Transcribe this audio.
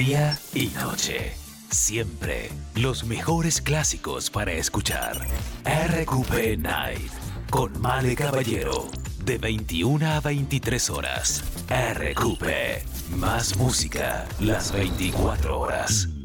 día y noche. Siempre los mejores clásicos para escuchar. RQP Night con Male Caballero. De 21 a 23 horas. RQP. Más música las 24 horas.